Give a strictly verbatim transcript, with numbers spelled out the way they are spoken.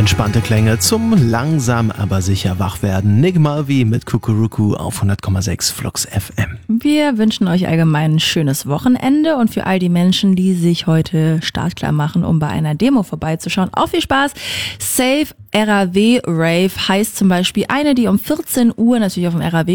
Entspannte Klänge zum langsam aber sicher Wachwerden. Nick Mulvey mit Kukuruku auf hundert Komma sechs Flux F M. Wir wünschen euch allgemein ein schönes Wochenende und für all die Menschen, die sich heute startklar machen, um bei einer Demo vorbeizuschauen, auch viel Spaß. Safe R A W Rave heißt zum Beispiel eine, die um vierzehn Uhr natürlich auf dem R A W